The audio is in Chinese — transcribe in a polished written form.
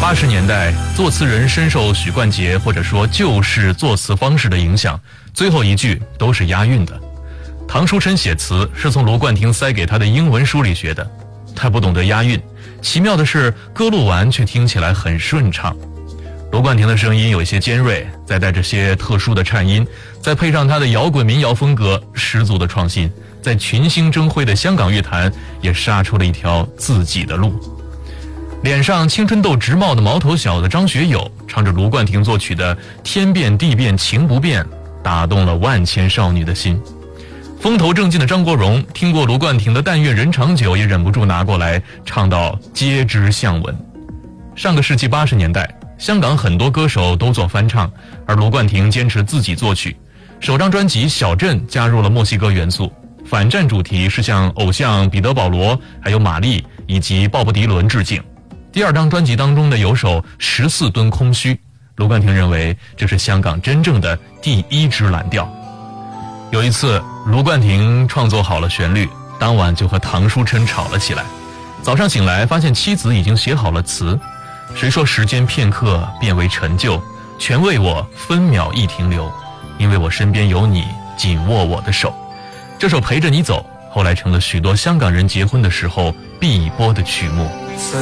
80年代，作词人深受许冠杰或者说旧式作词方式的影响，最后一句都是押韵的。唐书琛写词是从卢冠廷塞给他的英文书里学的，他不懂得押韵，奇妙的是歌录完却听起来很顺畅。卢冠廷的声音有一些尖锐，再带着些特殊的颤音，再配上他的摇滚民谣风格，十足的创新，在群星争辉的香港乐坛也杀出了一条自己的路。脸上青春痘直冒的毛头小子张学友唱着卢冠廷作曲的《天变地变情不变》，打动了万千少女的心。风头正劲的张国荣听过卢冠廷的《但愿人长久》，也忍不住拿过来唱到皆知巷闻。上个世纪80年代，香港很多歌手都做翻唱，而卢冠廷坚持自己作曲。首张专辑《小镇》加入了墨西哥元素，反战主题是向偶像彼得·保罗、还有玛丽以及鲍勃·迪伦致敬。第二张专辑当中的有首《14吨空虚》，卢冠廷认为这是香港真正的第一支蓝调。有一次，卢冠廷创作好了旋律，当晚就和唐书琛吵了起来。早上醒来，发现妻子已经写好了词，谁说时间片刻变为陈旧，全为我分秒一停留，因为我身边有你，紧握我的手。这首陪着你走后来成了许多香港人结婚的时候必播的曲目。